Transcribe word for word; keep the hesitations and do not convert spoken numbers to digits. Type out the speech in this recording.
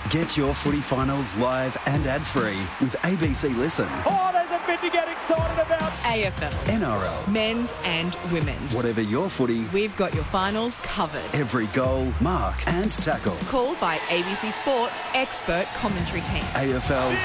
Get your footy finals live and ad-free with A B C Listen. Oh, there's a bit to get excited about. A F L. N R L. Men's and women's. Whatever your footy, We've got your finals covered. every goal, mark and tackle. Called by A B C Sports expert commentary team. A F L